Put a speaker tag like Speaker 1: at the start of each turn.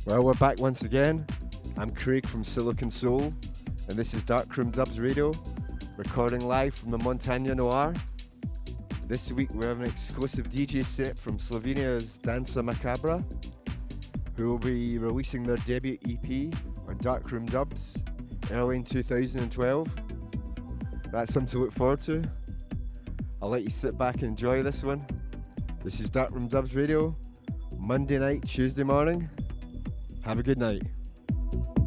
Speaker 1: Well, we're back once again. I'm Craig from Silicon Soul, and this is Darkroom Dubs Radio, recording live from the Montagne Noir. This week we have an exclusive DJ set from Slovenia's Dansa Macabra, who will be releasing their debut EP on Darkroom Dubs early in 2012. That's something to look forward to. I'll let you sit back and enjoy this one. This is Darkroom Dubs Radio, Monday night, Tuesday morning. Have a good night.